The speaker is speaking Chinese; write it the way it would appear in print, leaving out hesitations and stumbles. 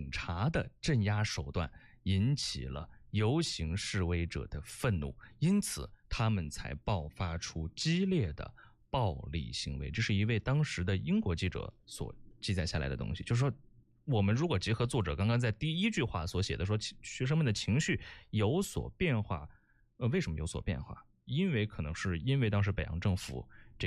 警察的镇压手段引起了游行示威者的愤怒，因此他们才爆发出激烈的暴力行为。这是一位当时的英国记者所记载下来的东西，就是说我们如果结合作者刚刚在第一句话所写的说学生们的情绪有所变化，为什么有所变化？可能是因为当时北洋政府